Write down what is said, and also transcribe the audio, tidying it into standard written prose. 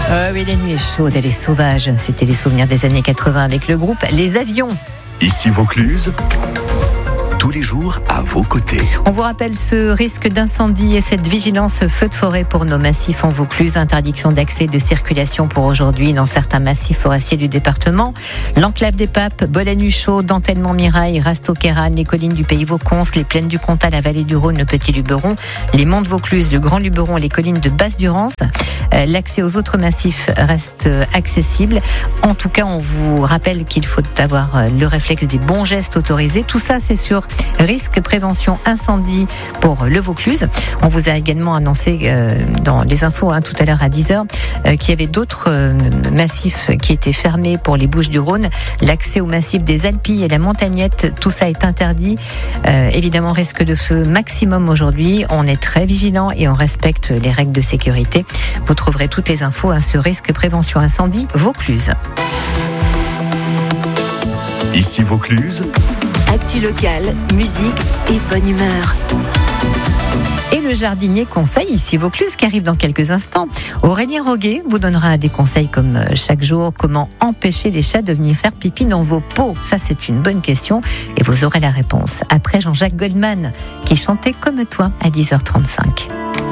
Oui, la nuit est chaude, elle est sauvage. C'était les souvenirs des années 80 avec le groupe Les Avions. Ici Vaucluse, tous les jours à vos côtés. On vous rappelle ce risque d'incendie et cette vigilance feu de forêt pour nos massifs en Vaucluse. Interdiction d'accès et de circulation pour aujourd'hui dans certains massifs forestiers du département. L'enclave des Papes, Bolanu-Chaud, Dentellement-Mirail, Rasto-Kéran, les collines du Pays Vauconce, les plaines du Comtat, la vallée du Rhône, le Petit Luberon, les monts de Vaucluse, le Grand Luberon, les collines de Basse-Durance. L'accès aux autres massifs reste accessible. En tout cas, on vous rappelle qu'il faut avoir le réflexe des bons gestes autorisés. Tout ça, c'est sur risque prévention incendie pour le Vaucluse. On vous a également annoncé dans les infos tout à l'heure à 10h qu'il y avait d'autres massifs qui étaient fermés pour les Bouches-du-Rhône. L'accès au massif des Alpilles et la Montagnette, tout ça est interdit. Évidemment, risque de feu maximum aujourd'hui. On est très vigilant et on respecte les règles de sécurité. Vous trouverez toutes les infos sur risque prévention incendie Vaucluse. Ici Vaucluse. Actu locale, musique et bonne humeur. Et le jardinier conseil ici Vaucluse qui arrive dans quelques instants. Aurélien Roguet vous donnera des conseils comme chaque jour. Comment empêcher les chats de venir faire pipi dans vos pots? Ça, c'est une bonne question et vous aurez la réponse après Jean-Jacques Goldman qui chantait Comme toi à 10h35.